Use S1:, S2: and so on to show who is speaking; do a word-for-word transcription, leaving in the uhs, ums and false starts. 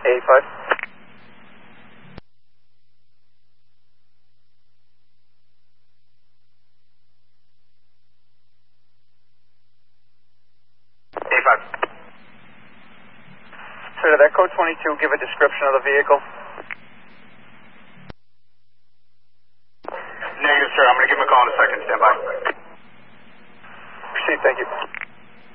S1: eighty-five. eighty-five. Sir, did that code twenty-two give a description of the vehicle?
S2: Negative, sir. I'm going to give him a call in a second. Stand by.
S1: Proceed, thank you.